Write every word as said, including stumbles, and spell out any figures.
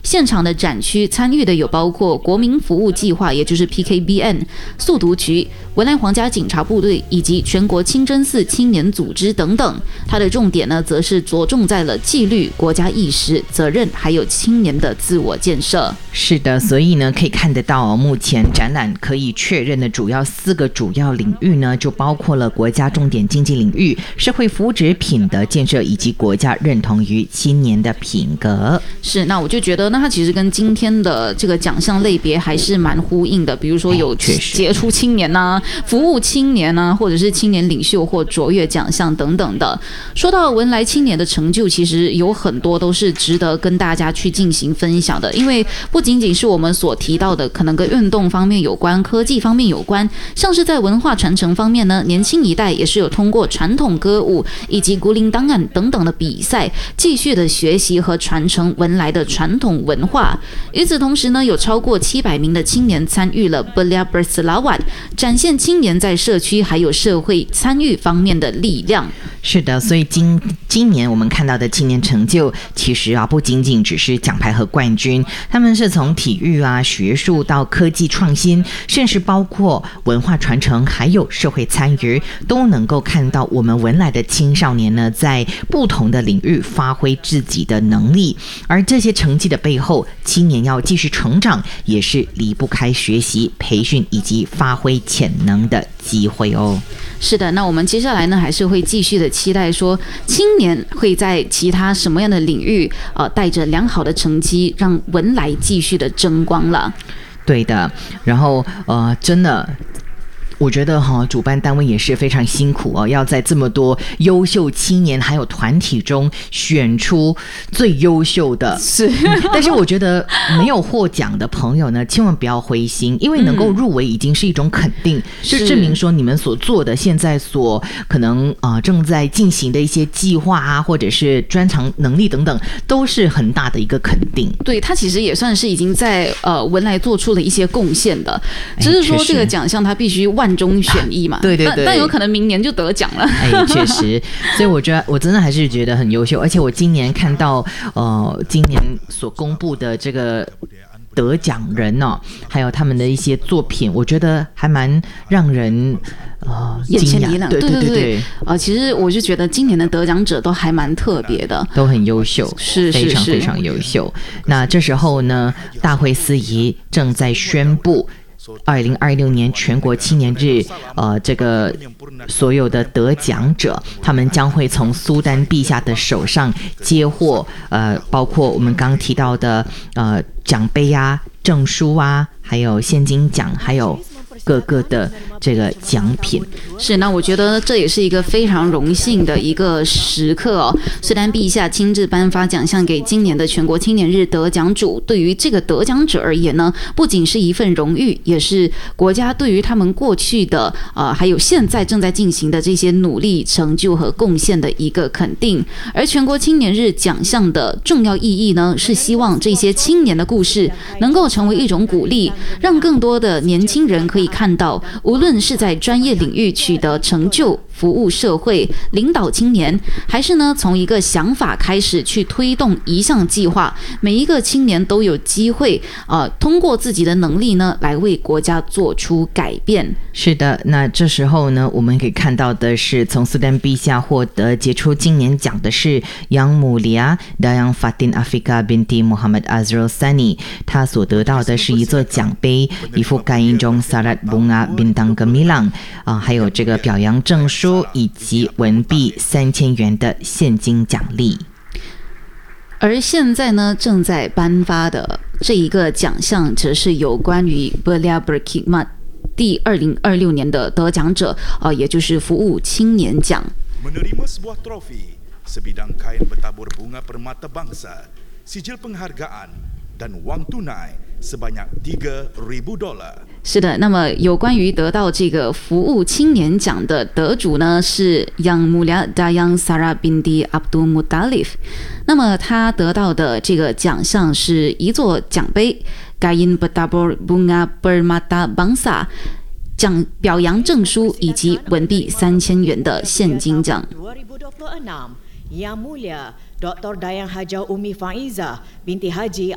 现场的展区参与的有包括国民服务计划，也就是 P K B N、 速读局、文莱皇家警察部队以及全国清真寺青年组织等等。它的重点呢，则是着重在了纪律、国家意识、责任，还有青年的自我建设。 是的，所以呢，可以看得到、哦、目前展览可以确认的主要四个主要领域呢，就包括了国家重点经济领域、社会福祉品德建设以及国家认同于青年的品格。是， 那我就觉得，那它其实跟今天的这个奖项类别还是蛮呼应的。比如说有杰出青年呐、啊、服务青年呐、啊，或者是青年领袖或卓越奖项等等的。说到文莱青年的成就，其实有很多都是值得跟大家去进行分享的，因为不仅仅是我们所提到的可能跟运动方面有关、科技方面有关，像是在文化传承方面呢，年轻一代也是有通过传统歌舞以及古林档案等等的比赛，继续的学习和传承文莱的传统文化。与此同时呢，有超过七百名的青年参与了 Belia Berselawat， 展现青年在社区还有社会参与方面的力量。 是的，所以今今年我们看到的青年成就，其实啊不仅仅只是奖牌和冠军，他们是从体育啊、学术到科技创新，甚至包括文化传承，还有社会参与，都能够看到我们文莱的青少年呢，在不同的领域发挥自己的能力。而这些成绩的背后，青年要继续成长，也是离不开学习、培训以及发挥潜能的机会哦。 是的，那我们接下来呢，还是会继续的期待说，青年会在其他什么样的领域，呃，带着良好的成绩，让文莱继续的争光了。 对的，然后呃，真的。我觉得哈，主办单位也是非常辛苦哦，要在这么多优秀青年还有团体中选出最优秀的。 是， 但是我觉得没有获奖的朋友呢，千万不要灰心，因为能够入围已经是一种肯定，嗯、就证明说你们所做的、现在所可能啊、呃、正在进行的一些计划啊，或者是专长能力等等，都是很大的一个肯定。 对，他其实也算是已经在呃文莱做出了一些贡献的，只是说这个奖项他必须万中选一嘛，啊、 对对对，但, 但有可能明年就得奖了。 哎，确实，所以我觉得我真的还是觉得很优秀，而且我今年看到呃，今年所公布的这个得奖人哦，还有他们的一些作品，我觉得还蛮让人呃眼前一亮。 对对对 对, 对， 呃，其实我就觉得今年的得奖者都还蛮特别的， 都很优秀， 是非常非常优秀。那这时候呢，大会司仪正在宣布。二零二六年全国青年日，呃，这个所有的得奖者，他们将会从苏丹陛下的手上接获，呃，包括我们刚刚提到的，呃，奖杯啊、证书啊，还有现金奖，还有各个的这个奖品。 是，那我觉得这也是一个非常荣幸的一个时刻哦。苏丹陛下亲自颁发奖项给今年的全国青年日得奖主，对于这个得奖者而言呢，不仅是一份荣誉，也是国家对于他们过去的呃还有现在正在进行的这些努力、成就和贡献的一个肯定。而全国青年日奖项的重要意义呢，是希望这些青年的故事能够成为一种鼓励，让更多的年轻人可以看到，无论是在专业领域取得成就、服务社会、领导青年，还是呢从一个想法开始去推动一项计划，每一个青年都有机会呃通过自己的能力呢来为国家做出改变。 是的，那这时候呢，我们可以看到的是，从苏丹陛下获得杰出青年奖的是 Yang Mulia Dayang Fatin Afika binti Muhammad Azrul Sani， 他所得到的是一座奖杯、一副盖印中 Sarat Bunga Bintang Gemilang 啊，还有这个表扬证书以及文币三千元的现金奖励。 而现在呢，正在颁发的这一个奖项，则是有关于 Belia Berkhidmat 第二零二六年的得奖者，呃，也就是服务青年奖。 Menerima sebuah trofi, sebidang kain bertabur bunga permata bangsa, sijil penghargaan dan wang tunai sebanyak tiga ribu dolar。 是的，那么有关于得到这个服务青年奖的得主呢，是 Yang Mulia Dayang Sarah binti Abdul Muttalib。那么他得到的这个奖项是一座奖杯、Kain Bertabur Bunga Permata Bangsa 奖表扬证书以及文币三千元的现金奖。 Yang Mulia Doktor Dayang Hajah Umi Faiza binti Haji